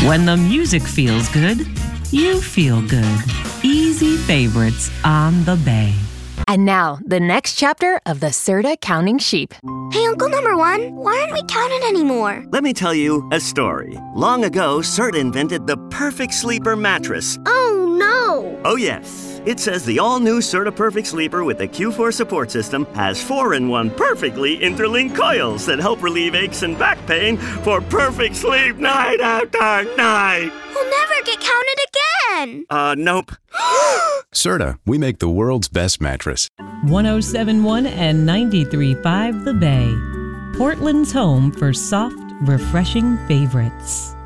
When the music feels good, you feel good. Easy Favorites on the Bay. And now, the next chapter of the Serta Counting Sheep. Hey, Uncle Number One, why aren't we counting anymore? Let me tell you a story. Long ago, Serta invented the perfect sleeper mattress. Oh, no! Oh, yes. It says the all-new Serta Perfect Sleeper with the Q4 support system has 4-in-1 perfectly interlinked coils that help relieve aches and back pain for perfect sleep night after night. We'll never get counted again! Nope. Serta, we make the world's best mattress. 107.1 and 93.5 The Bay. Portland's home for soft, refreshing favorites.